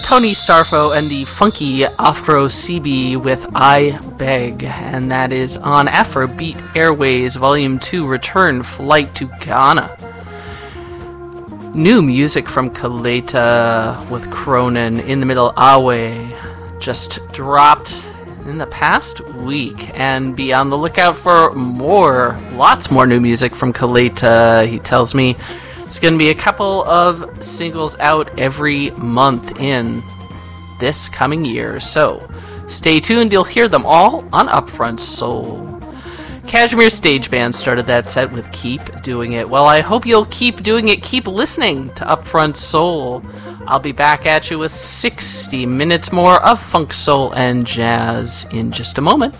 Tony Sarfo and the funky Afro CB with I Beg, and that is on Afrobeat Airways Volume 2 Return Flight to Ghana. New music from Kaleta with Cronin in the Middle Awe just dropped in the past week, and be on the lookout for lots more new music from Kaleta. He tells me there's going to be a couple of singles out every month in this coming year, so stay tuned. You'll hear them all on Upfront Soul. Kashmir Stage Band started that set with Keep Doing It. Well, I hope you'll keep doing it. Keep listening to Upfront Soul. I'll be back at you with 60 minutes more of funk, soul, and jazz in just a moment.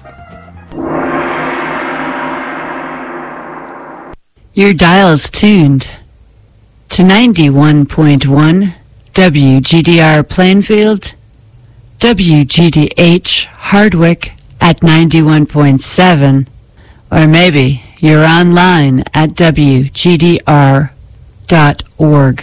Your dial's tuned to 91.1 WGDR Plainfield, WGDH Hardwick at 91.7, or maybe you're online at WGDR.org.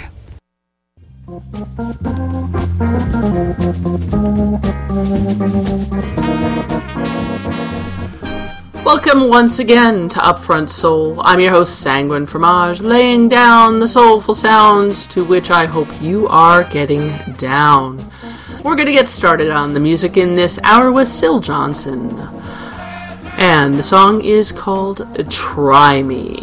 Welcome once again to Upfront Soul. I'm your host, Sanguine Fromage, laying down the soulful sounds to which I hope you are getting down. We're going to get started on the music in this hour with Syl Johnson. And the song is called Try Me.